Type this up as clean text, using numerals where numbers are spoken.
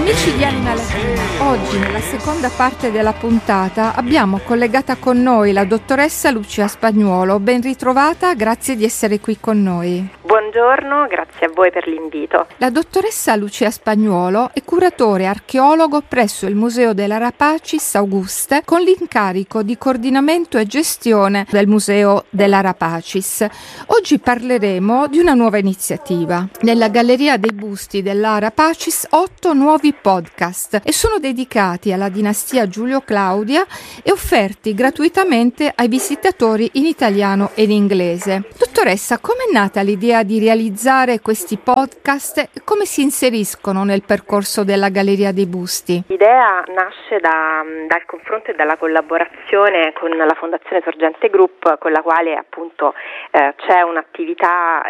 Amici di Anima Latina, oggi nella seconda parte della puntata abbiamo collegata con noi la dottoressa Lucia Spagnuolo. Ben ritrovata, grazie di essere qui con noi. Buongiorno, grazie a voi per l'invito. La dottoressa Lucia Spagnuolo è curatore archeologo presso il Museo dell'Arapacis Auguste con l'incarico di coordinamento e gestione del Museo dell'Arapacis. Oggi parleremo di una nuova iniziativa. Nella Galleria dei Busti dell'Arapacis 8 nuovi podcast e sono dedicati alla dinastia Giulio-Claudia e offerti gratuitamente ai visitatori in italiano e in inglese. Dottoressa, com'è nata l'idea di realizzare questi podcast e come si inseriscono nel percorso della Galleria dei Busti? L'idea nasce dal confronto e dalla collaborazione con la Fondazione Sorgente Group, con la quale appunto c'è un'attività